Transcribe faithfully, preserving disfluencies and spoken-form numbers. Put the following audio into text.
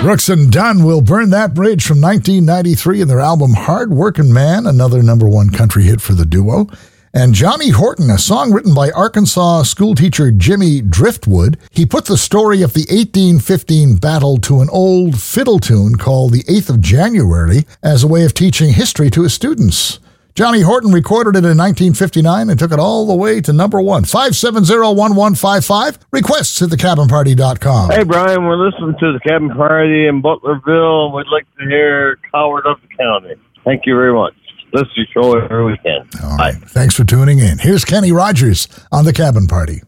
Brooks and Dunn will Burn That Bridge from nineteen ninety-three in their album Hard Workin' Man, another number one country hit for the duo. And Johnny Horton, a song written by Arkansas schoolteacher Jimmy Driftwood. He put the story of the eighteen fifteen battle to an old fiddle tune called The eighth of January as a way of teaching history to his students. Johnny Horton recorded it in nineteen fifty-nine and took it all the way to number one. five seven zero, one one five five. Requests at the cabin party dot com. Hey, Brian, we're listening to the Cabin Party in Butlerville, and we'd like to hear Coward of the County. Thank you very much. Listen to your show every weekend. All right. Bye. Thanks for tuning in. Here's Kenny Rogers on the Cabin Party.